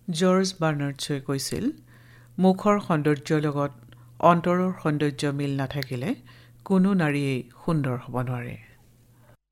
George Bernard শ্ব'ই কৈছিল, মুখৰ সৌন্দৰ্যৰ লগত অন্তৰৰ সৌন্দৰ্য মিল নাথাকিলে কোনো নাৰীয়েই সুন্দৰ হ'ব নোৱাৰে।